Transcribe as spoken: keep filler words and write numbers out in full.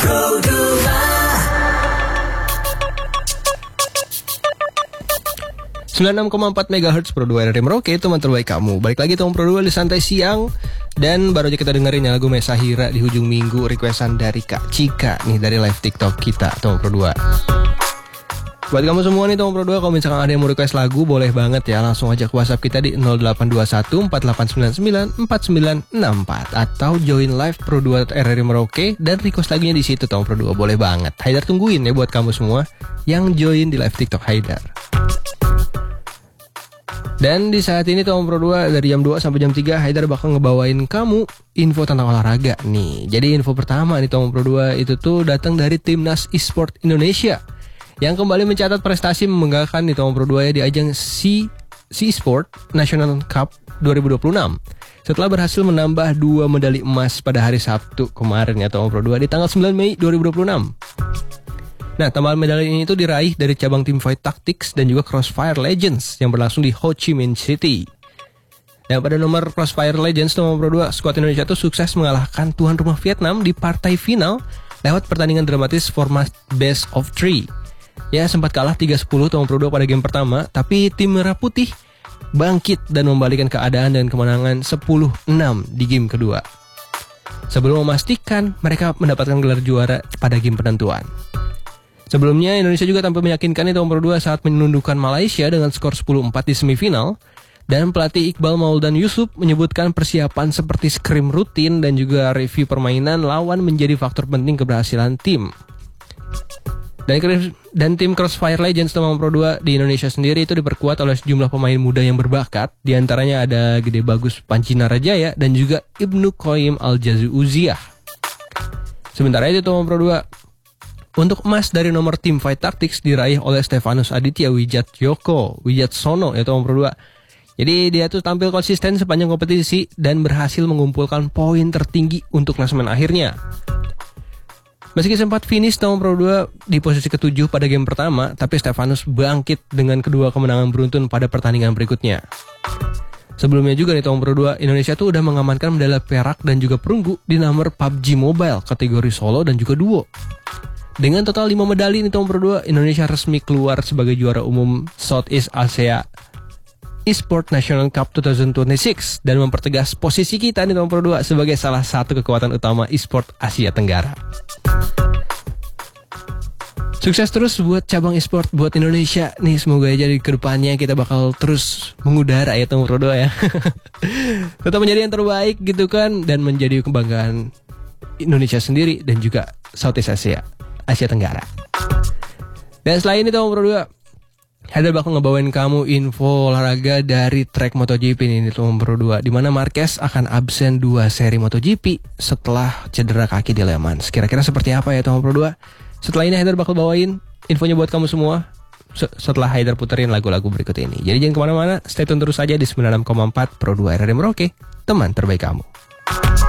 sembilan puluh enam koma empat megahertz Pro dua R R I Merauke, teman terbaik kamu. Balik lagi teman Pro dua di Santai Siang. Dan baru aja kita dengerin lagu Mesahira di ujung minggu, requestan dari Kak Cika nih dari live TikTok kita teman Pro dua. Buat kamu semua nih teman Pro dua, kalau misalkan ada yang mau request lagu, boleh banget ya, langsung aja ke WhatsApp kita di nol delapan dua satu empat delapan sembilan sembilan empat sembilan enam empat atau join live Pro dua R R I Merauke dan request lagunya di situ teman Pro dua, boleh banget. Haidar tungguin ya buat kamu semua yang join di live TikTok Haidar. Dan di saat ini Tom Pro dua dari jam dua sampai jam tiga Haidar bakal ngebawain kamu info tentang olahraga nih. Jadi info pertama nih Tom Pro dua itu tuh datang dari Timnas Esport Indonesia yang kembali mencatat prestasi membanggakan nih Tom Pro dua ya di ajang C C-Sport National Cup dua ribu dua puluh enam. Setelah berhasil menambah dua medali emas pada hari Sabtu kemarin ya Tom Pro dua di tanggal sembilan Mei dua ribu dua puluh enam. Nah, tambahan medali ini itu diraih dari cabang Teamfight Tactics dan juga Crossfire Legends yang berlangsung di Ho Chi Minh City. Dan pada nomor Crossfire Legends nomor Pro dua, skuad Indonesia itu sukses mengalahkan tuan rumah Vietnam di partai final lewat pertandingan dramatis format best of three. Ya, sempat kalah tiga sepuluh nomor Pro dua pada game pertama, tapi tim Merah Putih bangkit dan membalikkan keadaan dan kemenangan sepuluh enam di game kedua. Sebelum memastikan mereka mendapatkan gelar juara pada game penentuan. Sebelumnya Indonesia juga tampil meyakinkan di nomor dua saat menundukkan Malaysia dengan skor sepuluh empat di semifinal. Dan pelatih Iqbal Mauldan Yusuf menyebutkan persiapan seperti skrim rutin dan juga review permainan lawan menjadi faktor penting keberhasilan tim. Dan, dan tim Crossfire Legends nomor dua di Indonesia sendiri itu diperkuat oleh sejumlah pemain muda yang berbakat. Di antaranya ada Gede Bagus Panji Narajaya dan juga Ibnu Qoyim Al-Jazu Uziah. Sementara itu nomor dua, untuk emas dari nomor Teamfight Tactics diraih oleh Stefanus Aditya Wijat Yoko Wijat Sono yaitu nomor dua. Jadi dia tuh tampil konsisten sepanjang kompetisi dan berhasil mengumpulkan poin tertinggi untuk klasemen akhirnya. Meski sempat finish nomor dua di posisi ketujuh pada game pertama, tapi Stefanus bangkit dengan kedua kemenangan beruntun pada pertandingan berikutnya. Sebelumnya juga di nomor dua, Indonesia tuh udah mengamankan medali perak dan juga perunggu di nomor P U B G Mobile kategori solo dan juga duo. Dengan total lima medali di nomor dua, Indonesia resmi keluar sebagai juara umum Southeast Asia Esport National Cup dua ribu dua puluh enam dan mempertegas posisi kita di nomor dua sebagai salah satu kekuatan utama esport Asia Tenggara. Sukses terus buat cabang esport buat Indonesia nih, semoga aja di kedepannya kita bakal terus mengudara ya nomor dua ya. Tetap menjadi yang terbaik gitu kan dan menjadi kebanggaan Indonesia sendiri dan juga Southeast Asia Asia Tenggara. Dan selain itu nomor dua, Haidar bakal ngebawain kamu info olahraga dari track MotoGP ini nomor dua, di mana Marquez akan absen dua seri MotoGP setelah cedera kaki di Le Mans. Kira-kira seperti apa ya nomor dua? Setelah ini Haidar bakal bawain infonya buat kamu semua setelah Haidar puterin lagu-lagu berikut ini. Jadi jangan kemana-mana, stay tune terus aja di sembilan puluh enam koma empat Pro dua R R I Merauke, teman terbaik kamu.